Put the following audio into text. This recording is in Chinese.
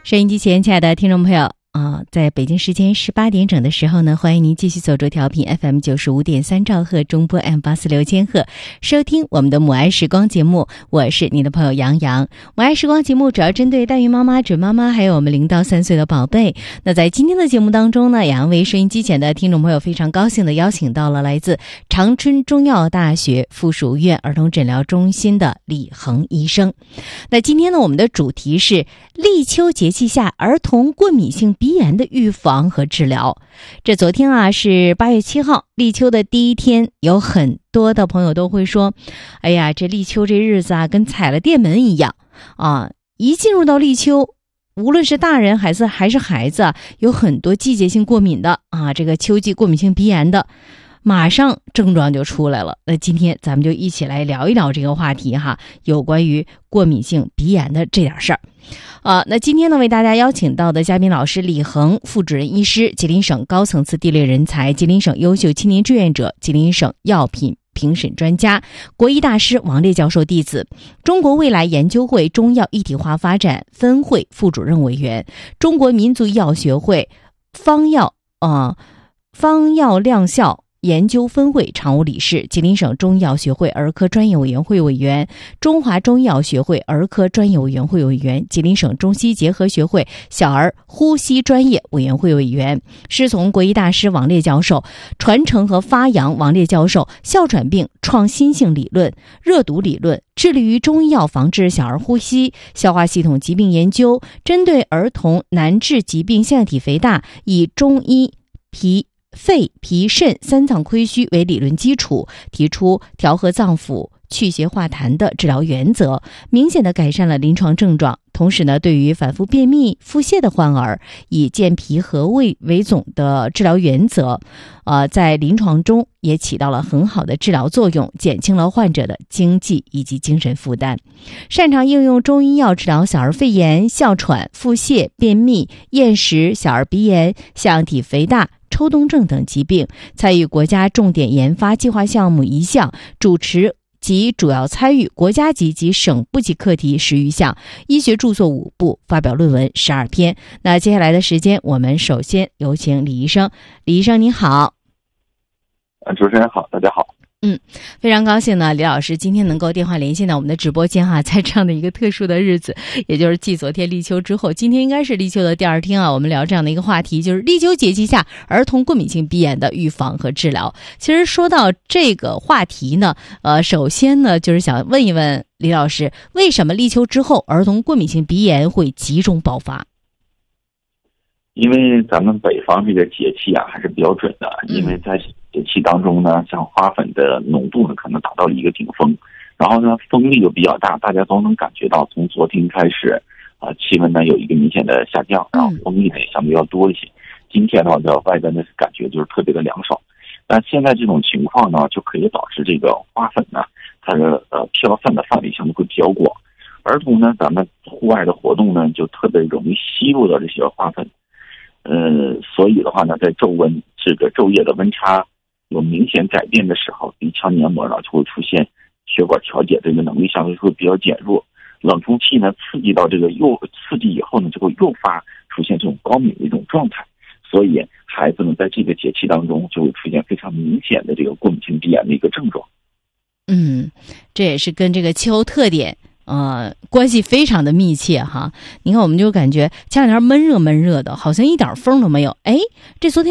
收音机前亲爱的听众朋友在北京时间18点整的时候呢，欢迎您继续走着调频 FM 95.3兆赫，中波 M846千赫，收听我们的母爱时光节目。我是你的朋友杨洋。母爱时光节目主要针对代孕妈妈、准妈妈还有我们0到3岁的宝贝。那在今天的节目当中呢，杨为收音机前的听众朋友非常高兴的邀请到了来自长春中药大学附属医院儿童诊疗中心的李恒医生。那今天呢，我们的主题是立秋节气下儿童过敏性鼻炎的预防和治疗。这昨天是8月7号，立秋的第一天，有很多的朋友都会说，哎呀，这立秋这日子跟踩了电门一样一进入到立秋，无论是大人还是孩子有很多季节性过敏的这个秋季过敏性鼻炎的，马上症状就出来了。那今天咱们就一起来聊一聊这个话题有关于过敏性鼻炎的这点事儿。那今天呢，为大家邀请到的嘉宾老师李恒，副主任医师，吉林省高层次地类人才，吉林省优秀青年志愿者，吉林省药品评审专家，国医大师王烈教授弟子，中国未来研究会中药一体化发展分会副主任委员，中国民族医药学会方药亮效研究分会常务理事，吉林省中医药学会儿科专业委员会委员，中华中医药学会儿科专业委员会委员，吉林省中西结合学会小儿呼吸专业委员会委员，师从国医大师王烈教授，传承和发扬王烈教授哮喘病创新性理论、热毒理论，致力于中医药防治小儿呼吸、消化系统疾病研究，针对儿童难治疾病腺样体肥大，以中医肺、脾、肾三脏亏虚为理论基础，提出调和脏腑、去邪化痰的治疗原则，明显的改善了临床症状。同时呢，对于反复便秘、腹泻的患儿，以健脾和胃为总的治疗原则，在临床中也起到了很好的治疗作用，减轻了患者的经济以及精神负担。擅长应用中医药治疗小儿肺炎、哮喘、腹泻、便秘、厌食、小儿鼻炎、腺样体肥大、抽动症等疾病，参与国家重点研发计划项目1项，主持及主要参与国家级及省部级课题10余项，医学著作5部，发表论文12篇。那接下来的时间，我们首先有请李医生。李医生您好。 主持人好，大家好。 非常高兴呢，李老师今天能够电话连线到我们的直播间在这样的一个特殊的日子，也就是继昨天立秋之后，今天应该是立秋的第2天我们聊这样的一个话题，就是立秋节气下儿童过敏性鼻炎的预防和治疗。其实说到这个话题呢，首先呢，就是想问一问李老师，为什么立秋之后儿童过敏性鼻炎会集中爆发？ 因为咱们北方这个节气还是比较准的，因为在节气当中呢，像花粉的浓度呢可能达到了一个顶峰，然后呢风力又比较大，大家都能感觉到从昨天开始气温呢有一个明显的下降，然后风力呢也相对要多一些。今天的话在外边的感觉就是特别的凉爽，但现在这种情况呢就可以导致这个花粉呢它的飘散的范围相对会比较广，儿童呢咱们户外的活动呢就特别容易吸入到这些花粉。所以的话呢，在昼夜的温差有明显改变的时候，鼻腔黏膜呢就会出现血管调节这个能力相对会比较减弱，冷空气呢刺激以后呢，就会诱发出现这种高敏的一种状态，所以孩子们在这个节气当中就会出现非常明显的这个过敏性鼻炎的一个症状。 这也是跟这个气候特点关系非常的密切你看我们就感觉前2天闷热的，好像一点风都没有。这昨天